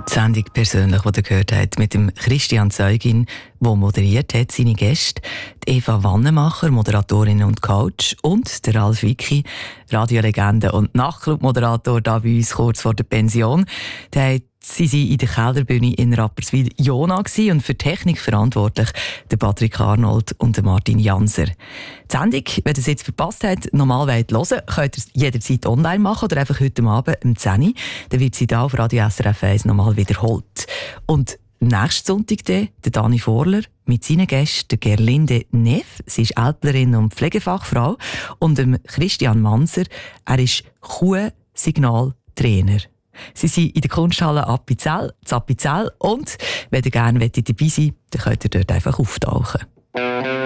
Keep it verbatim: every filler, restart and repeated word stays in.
Die Sendung persönlich, die ihr gehört habt, mit dem Christian Zeugin, der moderiert hat, seine Gäste, die Eva Wannemacher, Moderatorin und Coach, und der Ralf Wicki, Radiolegende und Nachtclub-Moderator, da bei uns kurz vor der Pension. Der Sie waren in der Kelderbühne in Rapperswil-Jona und für die Technik verantwortlich der Patrick Arnold und der Martin Janser. Die Sendung, wenn ihr es jetzt verpasst habt, normal wollt hören, könnt ihr es jederzeit online machen oder einfach heute Abend um zehn Uhr. Dann wird sie da auf Radio S R F eins nochmal wiederholt. Und nächsten Sonntag dann, der Dani Vorler mit seinen Gästen, der Gerlinde Neff, sie ist Ältlerin und Pflegefachfrau, und dem Christian Manser, er ist Kuh-Signaltrainer. Sie sind in der Kunsthalle Appenzell, zu Appenzell, und wenn ihr gerne dabei sein wollt, dann könnt ihr dort einfach auftauchen.